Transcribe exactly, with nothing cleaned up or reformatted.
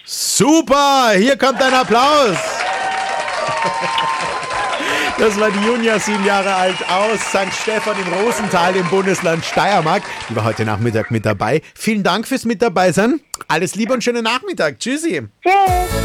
Super, hier kommt ein Applaus. Das war die Junia, sieben Jahre alt, aus Sankt Stephan im Rosental im Bundesland Steiermark. Die war heute Nachmittag mit dabei. Vielen Dank fürs mit dabei sein. Alles Liebe und schönen Nachmittag. Tschüssi. Tschüss.